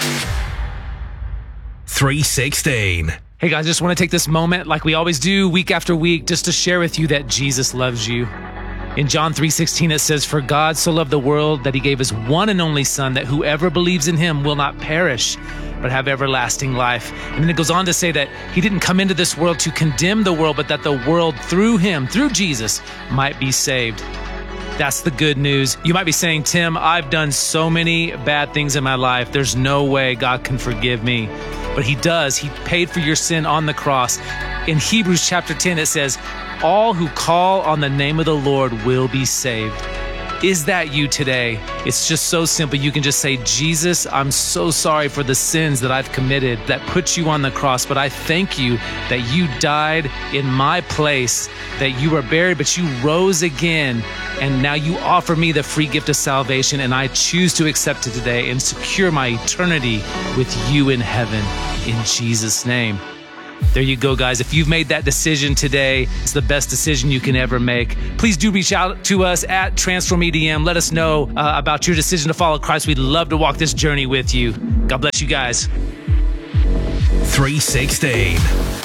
316. Hey guys, just want to take this moment, like we always do week after week, just to share with you that Jesus loves you. In John 3:16, it says, "For God so loved the world that he gave his one and only Son, that whoever believes in him will not perish, but have everlasting life." And then it goes on to say that he didn't come into this world to condemn the world, but that the world through him, through Jesus, might be saved. That's the good news. You might be saying, "Tim, I've done so many bad things in my life. There's no way God can forgive me." But he does. He paid for your sin on the cross. In Hebrews chapter 10, it says, "All who call on the name of the Lord will be saved." Is that you today? It's just so simple. You can just say, "Jesus, I'm so sorry for the sins that I've committed that put you on the cross, but I thank you that you died in my place, that you were buried, but you rose again, and now you offer me the free gift of salvation, and I choose to accept it today and secure my eternity with you in heaven, in Jesus' name." There you go, guys. If you've made that decision today, it's the best decision you can ever make. Please do reach out to us at TransformEDM. Let us know about your decision to follow Christ. We'd love to walk this journey with you. God bless you guys. 316.